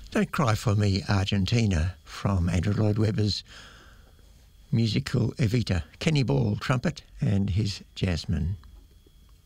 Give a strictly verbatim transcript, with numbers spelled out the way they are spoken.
Don't Cry for Me, Argentina, from Andrew Lloyd Webber's musical Evita. Kenny Ball, trumpet, and his Jasmine.